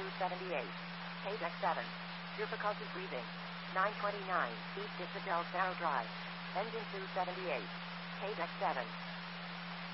278. Paydeck 7. Difficulty breathing. 929. East Isabel Sarrow Drive. Engine 278. Paydeck 7.